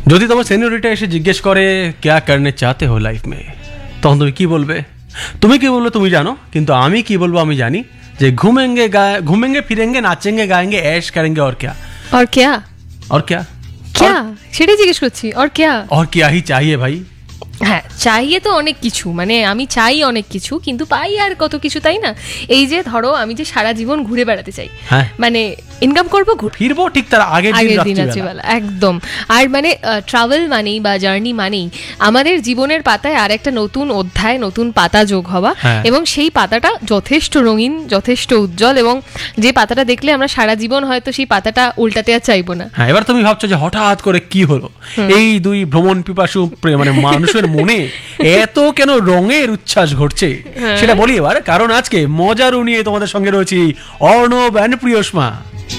যদি তোমার সেনিয়রিটা এসে জিজ্ঞেস করে क्या करने चाहते हो लाइफ में, তখন তুমি কি বলবে? তুমি কি বলবে তুমি জানো, কিন্তু আমি কি বলবো আমি জানি, যে ঘুমেंगे फिरेंगे नाचेंगे गाएंगे ऐश करेंगे और क्या और क्या और क्या क्या সেটাই জিজ্ঞেস করছি। और क्या और क्या ही चाहिए भाई। হ্যাঁ, চাইয়ে তো অনেক কিছু, মানে আমি চাই অনেক কিছু, কিন্তু পাই আর কত কিছু, তাই না? এই যে ধরো আমি যে সারা জীবন ঘুরে বেড়াতে চাই, মানে ইনকাম করবো, ফিরবো ঠিক তার আগের দিন রাত্রিবেলা, একদম। আর মানে ট্রাভেল মানেই বা জার্নি মানেই আমাদের জীবনের পাতায় আর একটা নতুন অধ্যায়, নতুন পাতা যোগ হওয়া, এবং সেই পাতাটা যথেষ্ট রঙিন, যথেষ্ট উজ্জ্বল, এবং যে পাতাটা দেখলে আমরা সারা জীবন হয়তো সেই পাতাটা উল্টাতে আর চাইবো না। হ্যাঁ, এবার তুমি ভাবছো যে হঠাৎ করে কি হলো, এই দুই ভ্রমণ পিপাসু মানে মানুষের মনে এত কেন রঙের উচ্ছ্বাস ঘটছে, সেটা বলি এবার। কারণ আজকে মজারু নিয়ে তোমাদের সঙ্গে রয়েছি অর্ণব এন্ড প্রিয়সমা।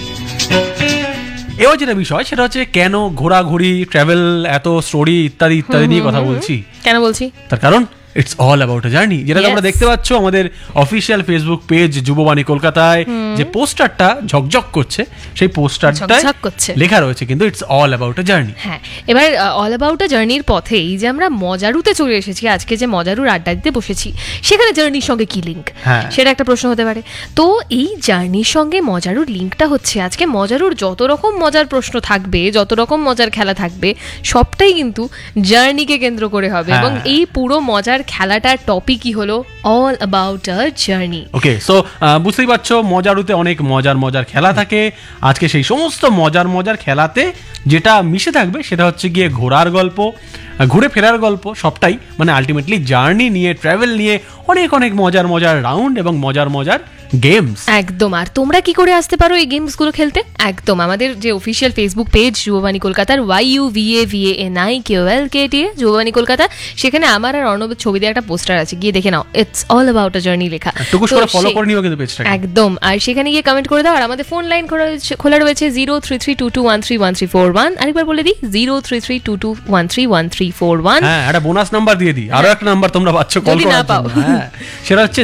এবার যেটা বিষয় সেটা হচ্ছে কেন ঘোরাঘুরি, ট্রাভেল, এত স্টোরি ইত্যাদি ইত্যাদি নিয়ে কথা বলছি। কেন বলছি? তার কারণ it's all about a journey, যেটা তোমরা দেখতে পাচ্ছ আমাদের অফিসিয়াল ফেসবুক পেজ যুববাণী কলকাতায় যে পোস্টারটা ঝকঝক করছে, সেই পোস্টারটায় লেখা রয়েছে কিন্তু it's all about a journey. হ্যাঁ, এবার অল অ্যাবাউট আ জার্নির পথে এই যে আমরা মজারুতে চলে এসেছি, আজকে যে মজারুর আড্ডা দিতে বসেছি, সেখানে জার্নির সঙ্গে কি লিঙ্ক, সেটা একটা প্রশ্ন হতে পারে। তো এই জার্নির সঙ্গে মজারুর লিঙ্কটা হচ্ছে, আজকে মজারুর যত রকম মজার প্রশ্ন থাকবে, যত রকম মজার খেলা থাকবে, সবটাই কিন্তু জার্নিকে কেন্দ্র করে হবে, এবং এই পুরো মজার খেলাটার টপিকই হলো all about a journey. Okay, so বুঝতেই পারছো মজারুতে অনেক মজার খেলা থাকে। আজকে সেই সমস্ত মজার খেলাতে যেটা মিশে থাকবে সেটা হচ্ছে গিয়ে ঘোরার গল্প, ঘুরে ফেরার গল্প, সবটাই মানে আলটিমেটলি জার্নি নিয়ে, ট্রাভেল নিয়ে অনেক মজার রাউন্ড এবং মজার গেমস। একদম। আর তোমরা কি করে আসতে পারো এই গেমসগুলো খেলতে? একদম আমাদের যে অফিসিয়াল ফেসবুক পেজ যুববাণী কলকাতার YUVAVANIKOLKT যুববাণী কলকাতা, সেখানে আমার আর অর্ণবের ছবি দিয়ে একটা পোস্টার আছে, গিয়ে দেখে নাও, it's all about a journey লেখা। ফলো করে নিও কিন্তু পেজটাকে একদম। আর সেখানে গিয়ে কমেন্ট করে দাও। আর আমাদের ফোন লাইন খোলা রয়েছে 0332213131. আরেকবার বলে দিই 0332213131. হ্যাঁ, একটা বোনাস নাম্বার দিয়ে দিই, আরো একটা নাম্বার তোমরা পাচ্ছ কল করার জন্য। হ্যাঁ, সেটা হচ্ছে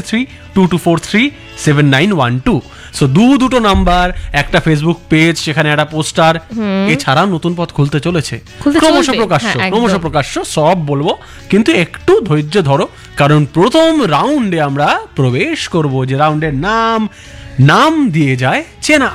0332243791. সো দুটো নাম্বার, একটা ফেসবুক পেজ, সেখানে একটা পোস্টার, এছাড়া নতুন পথ খুলতে চলেছে, ক্রমশ প্রকাশ্য সব বলবো, কিন্তু একটু ধৈর্য ধরো, কারণ প্রথম রাউন্ডে আমরা প্রবেশ করব, যে রাউন্ডের নাম দিয়ে যায় চেনা।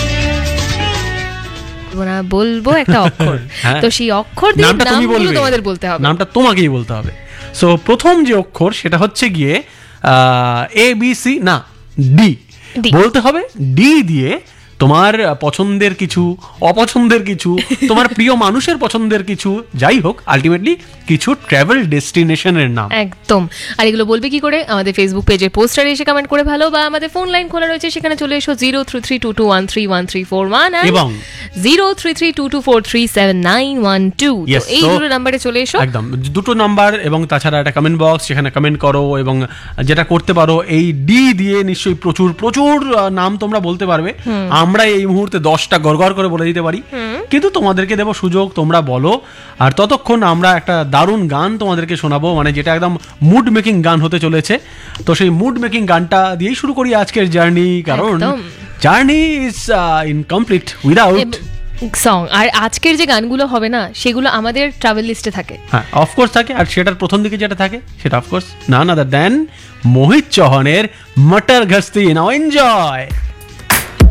বলবো একটা অক্ষর, তো সেই অক্ষর দিয়ে নামগুলো তোমাদের বলতে হবে, নামটা তোমাকেই বলতে হবে। সো প্রথম যে অক্ষর সেটা হচ্ছে গিয়ে ABC না ডি বলতে হবে। ডি দিয়ে তোমার পছন্দের কিছু, অপছন্দের কিছু, তোমার প্রিয় মানুষের পছন্দের কিছু, যাই হোক আলটিমেটলি কিছু ট্রাভেল ডেস্টিনেশনের নাম। একদম। আর এগুলো বলবে কি করে? আমাদের ফেসবুক পেজের পোস্টারে এসে কমেন্ট করে ভালো, বা আমাদের ফোন লাইন খোলা রয়েছে, সেখানে চলে এসো 0332213131 এবং 0332243791. এই দুটো নাম্বারে চলে এসো। একদম, দুটো নাম্বার, এবং তাছাড়া একটা কমেন্ট বক্স, সেখানে কমেন্ট করো। এবং যেটা করতে পারো, এই ডি দিয়ে নিশ্চয়ই প্রচুর নাম তোমরা বলতে পারবে। আমরা এই মুহূর্তে 10টা গড়গড় করে বলে দিতে পারি, কিন্তু তোমাদেরকে দেবো সুযোগ, তোমরা বলো। আর ততক্ষণ আমরা একটা দারুণ গান তোমাদেরকে শোনাবো, মানে যেটা একদম মুড মেকিং গান হতে চলেছে। তো সেই মুড মেকিং গানটা দিয়েই শুরু করি আজকের জার্নি, কারণ journey is incomplete without song. আর আজকের যে গানগুলো হবে না, সেগুলো আমাদের ট্রাভেল লিস্টে থাকে। হ্যাঁ, অফকোর্স থাকে। আর সেটার প্রথম দিকে যেটা থাকে সেটা অফকোর্স নান আদার দ্যান মোহিত চৌহানের মটর ঘস্তি। নাও এনজয়।